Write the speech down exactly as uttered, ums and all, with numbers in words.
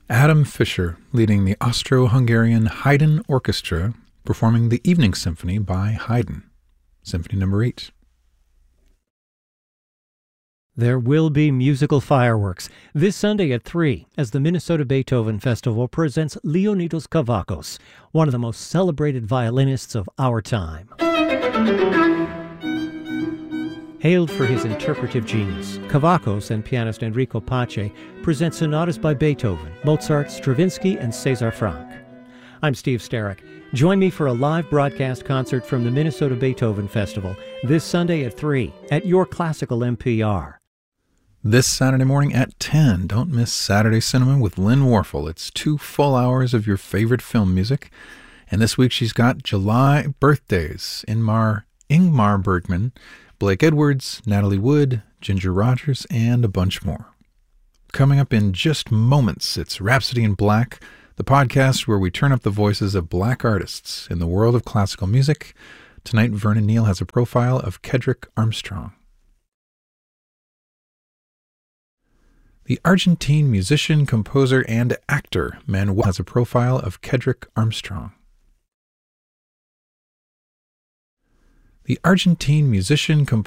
Adam Fischer leading the Austro-Hungarian Haydn Orchestra performing the Evening Symphony by Haydn, Symphony Number eight. There will be musical fireworks this Sunday at three as the Minnesota Beethoven Festival presents Leonidas Kavakos, one of the most celebrated violinists of our time. Hailed for his interpretive genius, Kavakos and pianist Enrico Pace present sonatas by Beethoven, Mozart, Stravinsky, and César Franck. I'm Steve Starrick. Join me for a live broadcast concert from the Minnesota Beethoven Festival this Sunday at three at your classical N P R. This Saturday morning at ten, don't miss Saturday Cinema with Lynn Warfel. It's two full hours of your favorite film music. And this week she's got July birthdays. Ingmar, Ingmar Bergman, Blake Edwards, Natalie Wood, Ginger Rogers, and a bunch more. Coming up in just moments, it's Rhapsody in Black, the podcast where we turn up the voices of black artists in the world of classical music. Tonight, Vernon Neal has a profile of Kedrick Armstrong. The Argentine musician, composer, and actor Manuel has a profile of Kedrick Armstrong. The Argentine musician, composer,